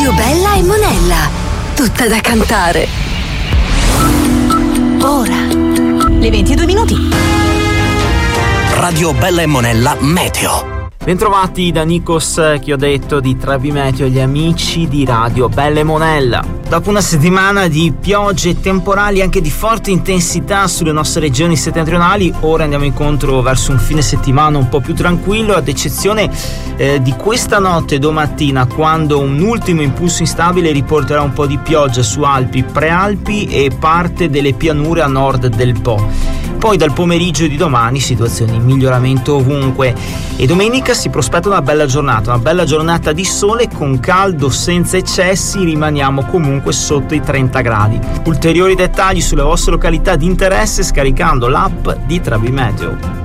Radio Bella e Monella, tutta da cantare. Ora, le 22 minuti. Radio Bella e Monella Meteo. Bentrovati da Nikos, che ho detto di Trebi Meteo, gli amici di Radio Bella e Monella. Dopo una settimana di piogge e temporali anche di forte intensità sulle nostre regioni settentrionali, ora andiamo incontro verso un fine settimana un po' più tranquillo, ad eccezione di questa notte e domattina, quando un ultimo impulso instabile riporterà un po' di pioggia su Alpi, Prealpi e parte delle pianure a nord del Po. Poi dal pomeriggio di domani situazioni in miglioramento ovunque, e domenica si prospetta una bella giornata di sole con caldo senza eccessi, rimaniamo comunque sotto i 30 gradi. Ulteriori dettagli sulle vostre località di interesse scaricando l'app di Trebi Meteo.